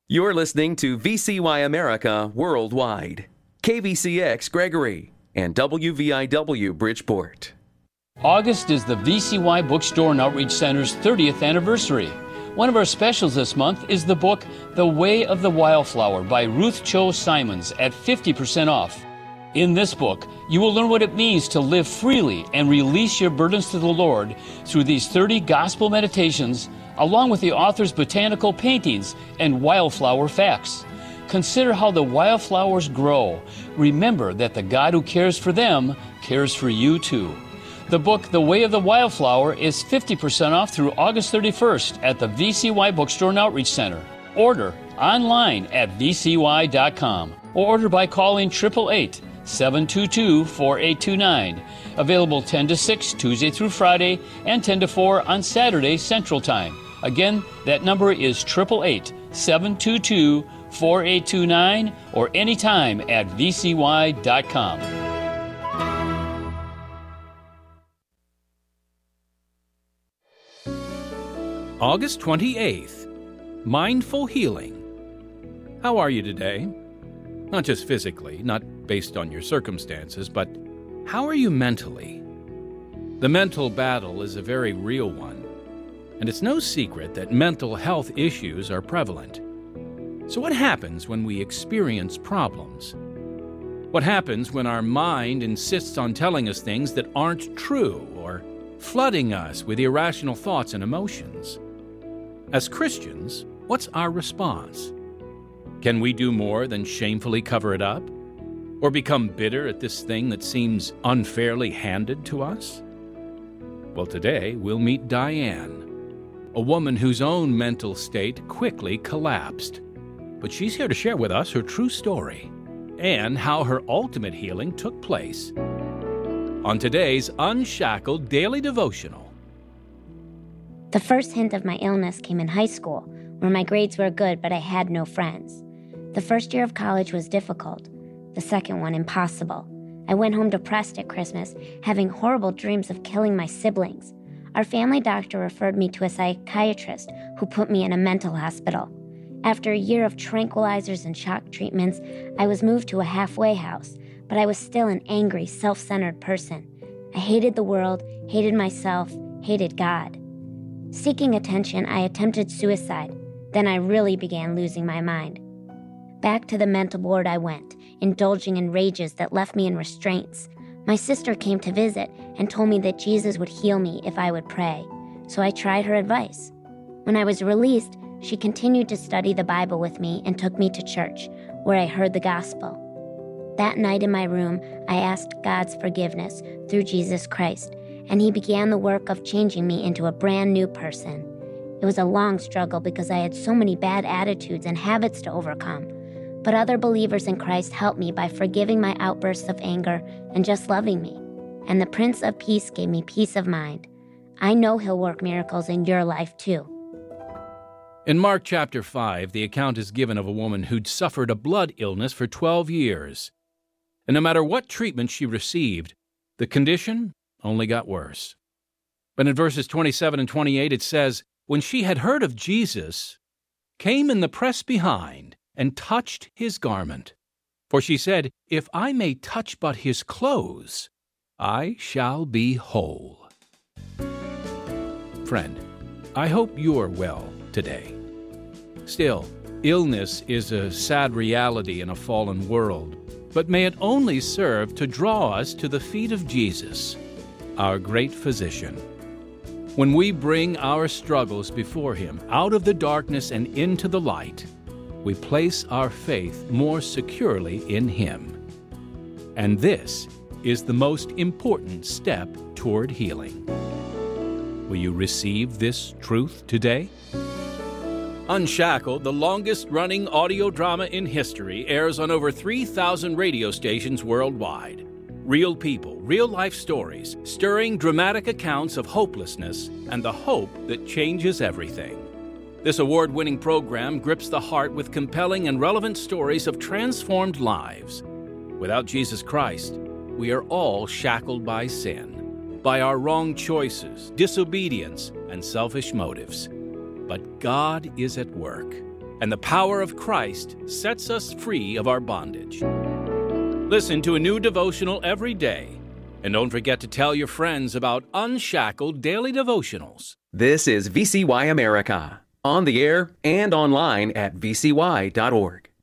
You're listening to VCY America Worldwide, KVCX Gregory, and WVIW Bridgeport. August is the VCY Bookstore and Outreach Center's 30th anniversary. One of our specials this month is the book The Way of the Wildflower by Ruth Cho Simons at 50% off. In this book, you will learn what it means to live freely and release your burdens to the Lord through these 30 gospel meditations, along with the author's botanical paintings and wildflower facts. Consider how the wildflowers grow. Remember that the God who cares for them cares for you too. The book, The Way of the Wildflower, is 50% off through August 31st at the VCY Bookstore and Outreach Center. Order online at vcy.com or order by calling 888-722-4829. Available 10 to 6 Tuesday through Friday and 10 to 4 on Saturday Central Time. Again, that number is 888-722-4829 or anytime at vcy.com. August 28th, Mindful Healing. How are you today? Not just physically, not based on your circumstances, but how are you mentally? The mental battle is a very real one. And it's no secret that mental health issues are prevalent. So what happens when we experience problems? What happens when our mind insists on telling us things that aren't true or flooding us with irrational thoughts and emotions? As Christians, what's our response? Can we do more than shamefully cover it up? Or become bitter at this thing that seems unfairly handed to us? Well, today we'll meet Diane, a woman whose own mental state quickly collapsed. But she's here to share with us her true story and how her ultimate healing took place on today's Unshackled Daily Devotional. The first hint of my illness came in high school, where my grades were good but I had no friends. The first year of college was difficult, the second one impossible. I went home depressed at Christmas, having horrible dreams of killing my siblings. Our family doctor referred me to a psychiatrist who put me in a mental hospital. After a year of tranquilizers and shock treatments, I was moved to a halfway house, but I was still an angry, self-centered person. I hated the world, hated myself, hated God. Seeking attention, I attempted suicide. Then I really began losing my mind. Back to the mental ward I went, indulging in rages that left me in restraints. My sister came to visit and told me that Jesus would heal me if I would pray, so I tried her advice. When I was released, she continued to study the Bible with me and took me to church, where I heard the gospel. That night in my room, I asked God's forgiveness through Jesus Christ, and He began the work of changing me into a brand new person. It was a long struggle because I had so many bad attitudes and habits to overcome. But other believers in Christ helped me by forgiving my outbursts of anger and just loving me. And the Prince of Peace gave me peace of mind. I know He'll work miracles in your life too. In Mark chapter 5, the account is given of a woman who'd suffered a blood illness for 12 years. And no matter what treatment she received, the condition only got worse. But in verses 27 and 28 it says, "When she had heard of Jesus, came in the press behind, and touched His garment. For she said, If I may touch but His clothes, I shall be whole." Friend, I hope you're well today. Still, illness is a sad reality in a fallen world, but may it only serve to draw us to the feet of Jesus, our great physician. When we bring our struggles before Him out of the darkness and into the light, we place our faith more securely in Him. And this is the most important step toward healing. Will you receive this truth today? Unshackled, the longest-running audio drama in history, airs on over 3,000 radio stations worldwide. Real people, real-life stories, stirring dramatic accounts of hopelessness and the hope that changes everything. This award-winning program grips the heart with compelling and relevant stories of transformed lives. Without Jesus Christ, we are all shackled by sin, by our wrong choices, disobedience, and selfish motives. But God is at work. and the power of Christ sets us free of our bondage. Listen to a new devotional every day. And don't forget to tell your friends about Unshackled Daily Devotionals. This is VCY America, on the air and online at vcy.org.